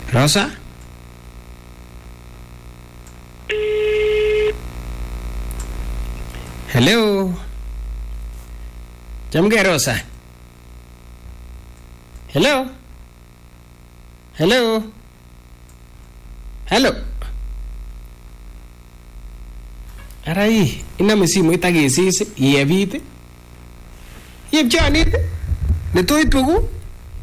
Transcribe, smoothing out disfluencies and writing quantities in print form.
Rosa? Hello? Chamgei Rosa? Hello? Hello? Hello? Arai, iname simoit ak isis, iyebit, iyepchonit, netoit beku.